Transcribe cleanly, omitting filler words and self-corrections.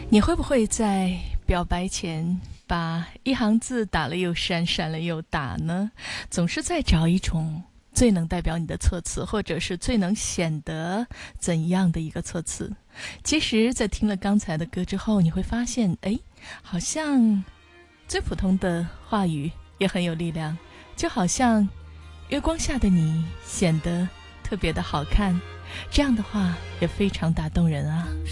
你会不会在表白前把一行字打了又删，删了又打呢？总是在找一种最能代表你的措辞，或者是最能显得怎样的一个措辞。其实在听了刚才的歌之后，你会发现，好像最普通的话语也很有力量，就好像月光下的你显得特别的好看，这样的话也非常打动人啊。